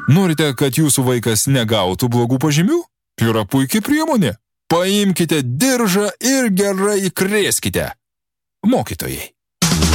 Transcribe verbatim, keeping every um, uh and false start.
Norite, kad jūsų vaikas negautų blogų pažymių? Yra puikiai priemonė. Paimkite diržą ir gerai įkrėskite. Mokytojai,